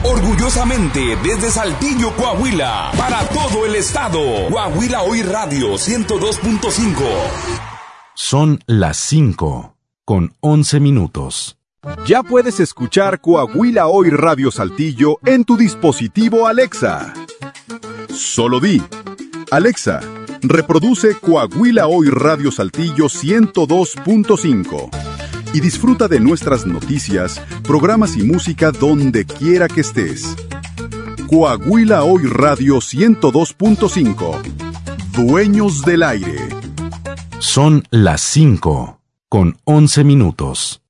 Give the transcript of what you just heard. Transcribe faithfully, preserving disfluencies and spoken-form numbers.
Orgullosamente desde Saltillo, Coahuila, para todo el estado. Coahuila Hoy Radio ciento dos punto cinco. Son las cinco con once minutos. Ya puedes escuchar Coahuila Hoy Radio Saltillo en tu dispositivo Alexa. Solo di: Alexa, reproduce Coahuila Hoy Radio Saltillo ciento dos punto cinco y disfruta de nuestras noticias, programas y música donde quiera que estés. Coahuila Hoy Radio ciento dos punto cinco. Dueños del aire. Son las cinco con once minutos.